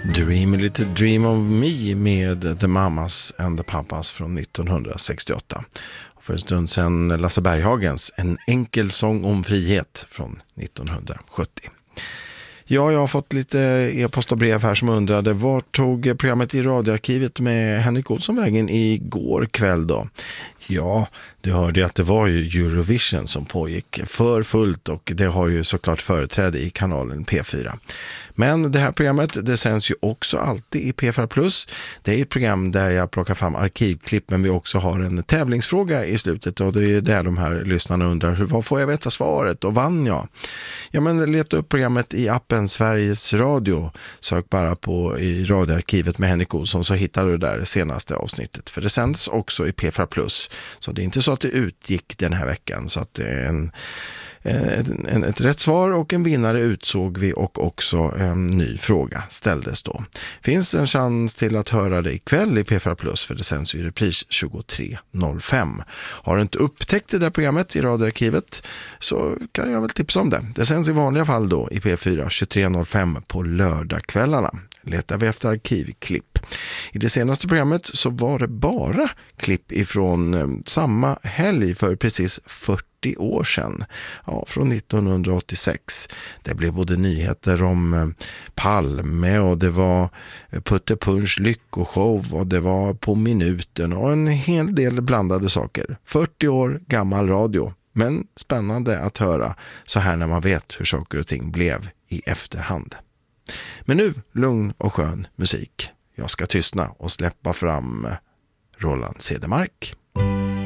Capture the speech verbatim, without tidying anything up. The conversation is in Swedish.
Dream a little dream of me med The Mamas and the Papas från nittonhundrasextioåtta. Och för en stund sedan Lasse Berghagens En enkel sång om frihet från nittonhundrasjuttio. Ja, jag har fått lite e-post och brev här som undrade var tog programmet i radioarkivet med Henrik Olsson vägen igår kväll då? Ja, du hörde att det var ju Eurovision som pågick för fullt och det har ju såklart företräde i kanalen P fyra. Men det här programmet, det sänds ju också alltid i P fyra plus. Det är ett program där jag plockar fram arkivklipp, men vi också har en tävlingsfråga i slutet och det är där de här lyssnarna undrar hur, vad får jag veta svaret och vann jag? Ja, men leta upp programmet i appen Sveriges Radio. Sök bara på i radioarkivet med Henrik Olsson så hittar du där det senaste avsnittet. För det sänds också i P fyra plus. Så det är inte så att det utgick den här veckan, så att det är en En, en, ett rätt svar och en vinnare utsåg vi och också en ny fråga ställdes då. Finns en chans till att höra det ikväll i P fyra plus för det sänds i repris tjugotre noll fem. Har du inte upptäckt det där programmet i radioarkivet så kan jag väl tipsa om det. Det sänds i vanliga fall då i P fyra tjugotre noll fem på lördagskvällarna. Letar vi efter arkivklipp. I det senaste programmet så var det bara klipp ifrån eh, samma helg för precis fyrtio år sedan. Ja, från nittonhundraåttiosex. Det blev både nyheter om eh, Palme och det var eh, Putte Punch lyckoshow och det var På minuten och en hel del blandade saker. fyrtio år gammal radio. Men spännande att höra så här när man vet hur saker och ting blev i efterhand. Men nu lugn och skön musik. Jag ska tystna och släppa fram Roland Cedermark.